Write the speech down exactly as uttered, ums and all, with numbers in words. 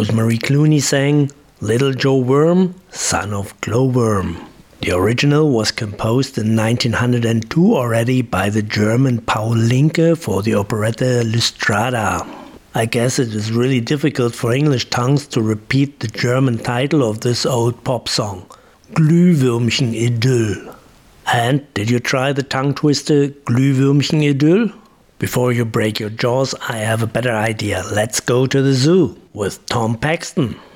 Rosemary Clooney sang Little Joe Worm, Son of Glowworm. The original was composed in nineteen oh two already by the German Paul Linke for the operetta Lystrada. I guess it is really difficult for English tongues to repeat the German title of this old pop song, Glühwürmchen-Idyll. And did you try the tongue twister Glühwürmchen-Idyll? Before you break your jaws, I have a better idea. Let's go to the zoo with Tom Paxton.